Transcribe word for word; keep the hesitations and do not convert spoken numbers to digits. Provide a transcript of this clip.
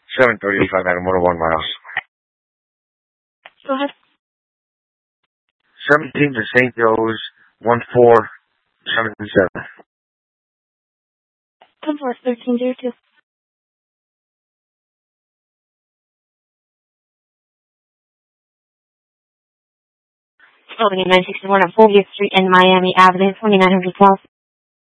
seven thirty-five Adam one oh one miles. Go ahead. seventeen to Saint Joe's, one four seven seven. Come for thirteen zero two. Building in nine sixty-one on Fulvia Street in Miami Avenue, twenty-nine hundred twelve.